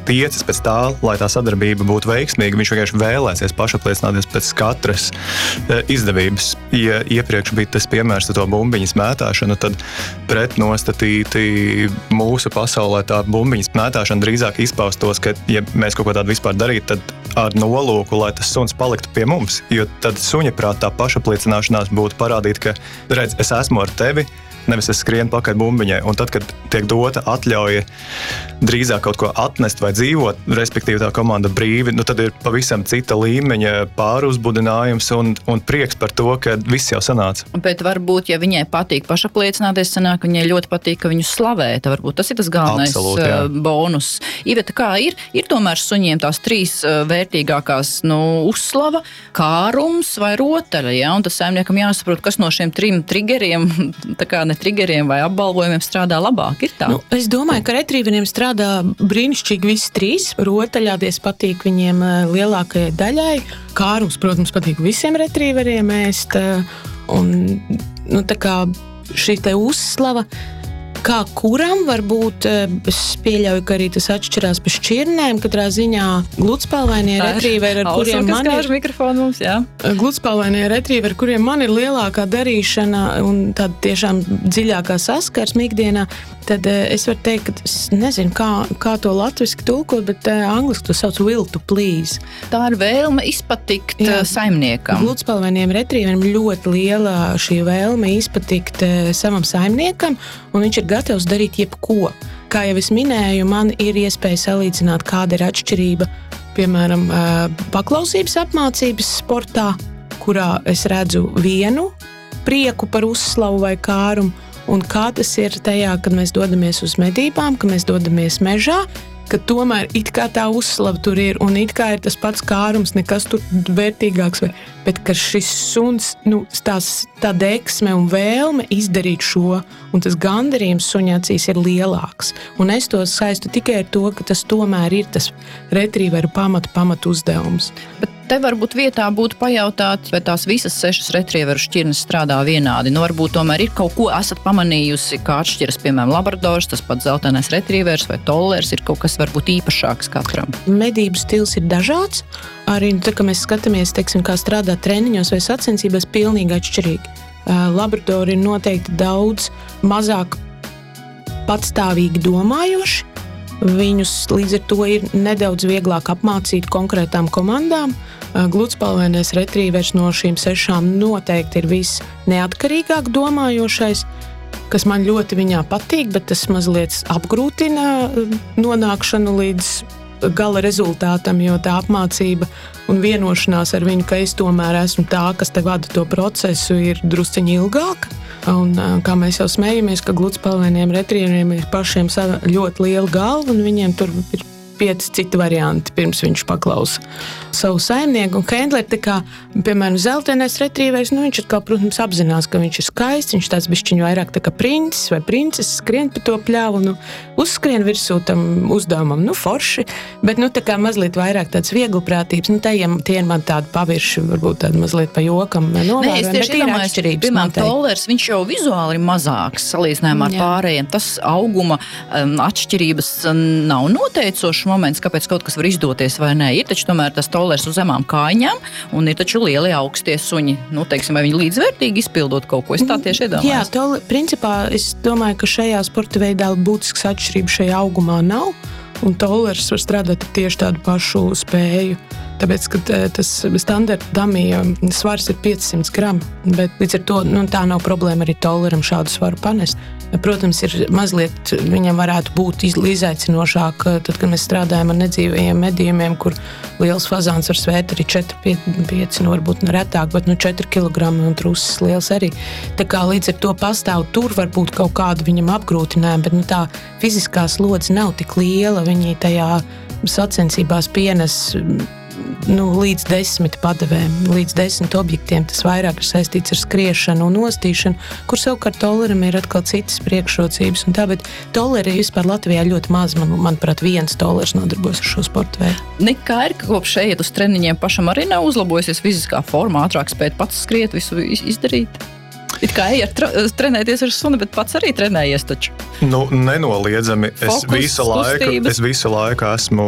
tiecis pēc tā, lai tā sadarbība būtu veiksmīga. Viņš vienkārši vēlēsies pašapliecināties pēc katras izdevības. Ja iepriekš bija tas piemērs ar to bumbiņas mētāšanu, tad pretnostatīti mūsu pasaulē tā bumbiņas mētāšana drīzāk izpaustos, ka, ja mēs kaut ko tādu vispār darītu, tad ar nolūku, lai tas suns paliktu pie mums, jo tad suņa prāt tā pašapliecināšanās būtu parādīt, ka, redz, es esmu ar tevi, nevis es skrienu pakaļ bumbiņai, un tad, kad tiek dota atļauja drīzāk kaut ko atnest vai dzīvot, respektīvi tā komanda brīvi, tad ir pavisam cita līmeņa pāruzbudinājums un prieks par to, ka viss jau sanāca. Bet varbūt, ja viņai patīk pašapliecināties, sanāk, viņai ļoti patīk, ka viņu slavē, tad varbūt tas ir tas galvenais bonus. Iveta, kā ir? Ir tomēr suņiem tās 3 vērtīgākās, uzslava, kārums vai rotaļa, ja? Un tas saimniekam jāsaprot, kas no šiem 3 triggeriem, tā kā ne triggeriem vai apbalvojumiem strādā labāk, ir tā? Es domāju, ka retrīveriem strādā brīnišķīgi visi 3. Rotaļāties patīk viņiem lielākajai daļai. Kārums, protams, patīk visiem retrīveriem ēst. Un, tā kā šī te uzslava, kā kuram varbūt, es pieļauju, ka arī tas atšķirās pa šķirnēm, katrā ziņā gludspalvainie retrīveri, ar kuriem man ir mikrofonu mums, jā. Gludspalvainie retrīveri, kuriem man ir lielākā darīšana un tāda tiešām dziļākā saskarsme ikdienā, tad es varu teikt, ka es nezinu, kā to latviski tulkot, bet angliski to sauc will to please. Tā ir vēlme izpatikt saimniekam. Gludspalvainiem retrīverim ļoti liela šī vēlme izpatikt savam saimniekam, un viņš ir gatavs darīt jebko. Kā jau es minēju, man ir iespēja salīdzināt, kāda ir atšķirība, piemēram, paklausības apmācības sportā, kurā es redzu vienu prieku par uzslavu vai kārumu, un kā tas ir tajā, kad mēs dodamies uz medībām, kad mēs dodamies mežā, ka tomēr it kā tā uzslava tur ir, un it kā ir tas pats kārums, nekas tur vērtīgāks, bet ka šis suns, tā deksme un vēlme izdarīt šo, un tas gandarījums suņa acīs ir lielāks. Un es to saistu tikai ar to, ka tas tomēr ir tas retrīveru pamatu uzdevums. Bet te varbūt vietā būtu pajautāt, vai tās visas 6 retrieveru šķirnes strādā vienādi. Varbūt tomēr ir kaut ko esat pamanījusi, kā atšķiras, piemēram, labradors, tas pats zeltainais retrievers vai tollers, ir kaut kas varbūt īpašāks katram. Medību stils ir dažāds. Arī, kad mēs skatāmies, teiksim, kā strādā treniņos vai sacensībās, pilnīgi atšķirīgi. Labradori ir noteikti daudz mazāk patstāvīgi domājoši. Viņus līdz ar to ir nedaudz vieglāk apmācīt konkrētām komandām. Gludspalvainais retrīvers no šīm 6 noteikti ir viss neatkarīgāk domājošais, kas man ļoti viņā patīk, bet tas mazliet apgrūtina nonākšanu līdz gala rezultātam, jo tā apmācība un vienošanās ar viņu, ka es tomēr esmu tā, kas te vada to procesu, ir drusciņi ilgāka. Un kā mēs jau smējamies, ka gludspalvainiem retrieveriem ir pašiem ļoti liela galva, un viņiem tur ir 5 citi varianti, pirms viņš paklausa savu saimnieku. Un Kendler, tā kā, piemēram, zeltainais retrīvers, viņš atkal, protams, apzinās, ka viņš ir skaists, viņš tāds bišķiņu vairāk tā kā princis vai princeses skrien pa to pļāvu, uzskrien virsū tam uzdevumam, forši, bet, tā kā mazliet vairāk tāds vieglprātības, tie ir man tādi pavirši, varbūt tādi mazliet pa jokam novērojami, bet ir atšķirības. Piemēram, tollers, viņš jau vizuāli ir mazāks, salīdzinājumā ar pārējiem. Tas auguma atšķirības nav noteicošs moments, kāpēc kaut kas var izdoties vai nē. Ir taču tomēr tas tollers uz zemām kājām, un ir taču lielie augstie suņi. Teiksim, vai viņi līdzvērtīgi izpildot kaut ko? Es tā tieši iedomājos. Jā, principā es domāju, ka šajā sporta veidā būtisks atšķirība šajā augumā nav, un tollers var strādāt ar tieši tādu pašu spēju. Tāpēc, ka tas standarta damija svars ir 500 gramu, bet līdz ar to tā nav problēma arī tolleram šādu svaru panest. Protams, ir mazliet viņam varētu būt izaicinošāk, tad, kad mēs strādājam ar nedzīvajiem medījumiem, kur liels fazāns var svērt arī 4-5, varbūt retāk, bet 4 kilogrami un trusis liels arī. Tā kā līdz ar to pastāv tur varbūt kaut kādu viņam apgrūtinājumu, bet tā fiziskā slodze nav tik liela, viņi tajā sacensībās pienes līdz 10 padevēm, līdz 10 objektiem. Tas vairāk ir saistīts ar skriešanu un nostīšanu, kur savukārt tolleram ir atkal citas priekšrocības. Un tā, bet tolleri vispār Latvijā ļoti maz, manuprāt, viens tollers nodarbojas ar šo sportu veidu. Nekā ir, ka kopš ejiet uz treniņiem pašam arī nav uzlabojusies fiziskā formā, ātrāk spēt pats skriet, visu izdarīt? It kā ejiet trenēties ar suni, bet pats arī trenējies taču. Nenoliedzami. Es visu laiku esmu